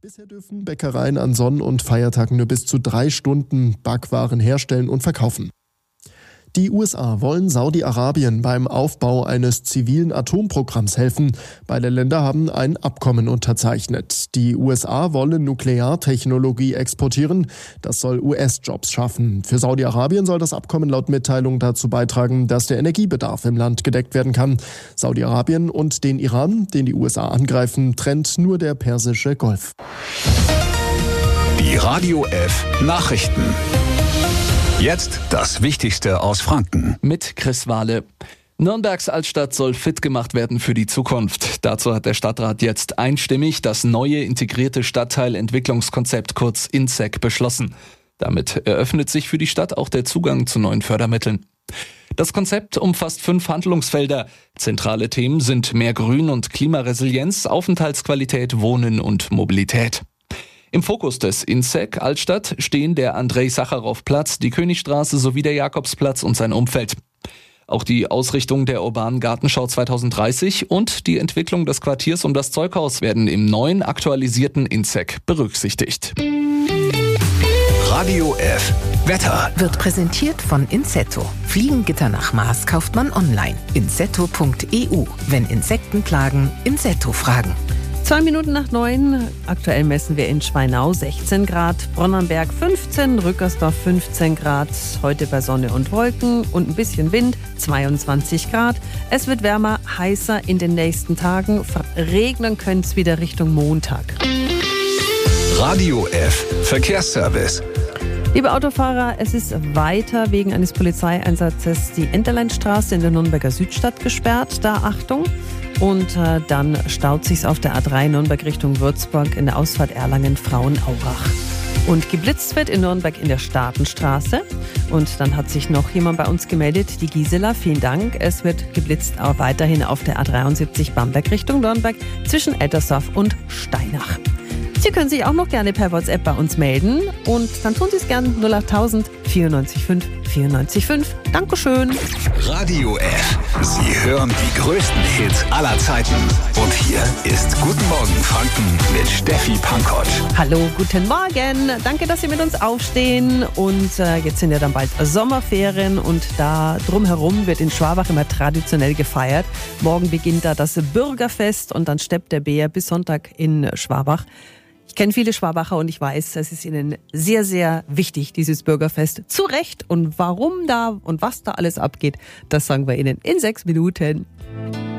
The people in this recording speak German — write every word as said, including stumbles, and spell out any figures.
Bisher dürfen Bäckereien an Sonn- und Feiertagen nur bis zu drei Stunden Backwaren herstellen und verkaufen. Die U S A wollen Saudi-Arabien beim Aufbau eines zivilen Atomprogramms helfen. Beide Länder haben ein Abkommen unterzeichnet. Die U S A wollen Nukleartechnologie exportieren. Das soll U S-Jobs schaffen. Für Saudi-Arabien soll das Abkommen laut Mitteilung dazu beitragen, dass der Energiebedarf im Land gedeckt werden kann. Saudi-Arabien und den Iran, den die U S A angreifen, trennt nur der Persische Golf. Die Radio F Nachrichten. Jetzt das Wichtigste aus Franken. Mit Chris Wahle. Nürnbergs Altstadt soll fit gemacht werden für die Zukunft. Dazu hat der Stadtrat jetzt einstimmig das neue integrierte Stadtteilentwicklungskonzept kurz I N S E C beschlossen. Damit eröffnet sich für die Stadt auch der Zugang zu neuen Fördermitteln. Das Konzept umfasst fünf Handlungsfelder. Zentrale Themen sind mehr Grün und Klimaresilienz, Aufenthaltsqualität, Wohnen und Mobilität. Im Fokus des I N S E C Altstadt stehen der Andrei-Sacharow-Platz, die Königstraße sowie der Jakobsplatz und sein Umfeld. Auch die Ausrichtung der urbanen Gartenschau zwanzig dreißig und die Entwicklung des Quartiers um das Zeughaus werden im neuen aktualisierten I N S E C berücksichtigt. Radio F Wetter wird präsentiert von Insetto. Fliegengitter nach Maß kauft man online. insetto punkt e u. Wenn Insekten plagen, Insetto fragen. Zwei Minuten nach neun. Aktuell messen wir in Schweinau sechzehn Grad, Bronnenberg fünfzehn, Rückersdorf fünfzehn Grad. Heute bei Sonne und Wolken und ein bisschen Wind, zweiundzwanzig Grad. Es wird wärmer, heißer in den nächsten Tagen. Regnen könnte es wieder Richtung Montag. Radio F Verkehrsservice. Liebe Autofahrer, es ist weiter wegen eines Polizeieinsatzes die Enterleinstraße in der Nürnberger Südstadt gesperrt. Da Achtung. Und äh, dann staut sich's auf der A drei Nürnberg Richtung Würzburg in der Ausfahrt Erlangen-Frauenaurach. Und geblitzt wird in Nürnberg in der Staatenstraße. Und dann hat sich noch jemand bei uns gemeldet, die Gisela, vielen Dank. Es wird geblitzt auch weiterhin auf der A dreiundsiebzig Bamberg Richtung Nürnberg zwischen Eltersdorf und Steinach. Sie können sich auch noch gerne per WhatsApp bei uns melden und dann tun Sie es gern null achttausend vierundneunzig fünf vierundneunzig fünf. Dankeschön. Radio F. Sie hören die größten Hits aller Zeiten. Und hier ist Guten Morgen Franken mit Steffi Pankott. Hallo, guten Morgen. Danke, dass Sie mit uns aufstehen. Und äh, jetzt sind ja dann bald Sommerferien und da drumherum wird in Schwabach immer traditionell gefeiert. Morgen beginnt da das Bürgerfest und dann steppt der Bär bis Sonntag in Schwabach. Ich kenne viele Schwabacher und ich weiß, es ist ihnen sehr, sehr wichtig, dieses Bürgerfest. Zu Recht. Und warum da und was da alles abgeht, das sagen wir Ihnen in sechs Minuten.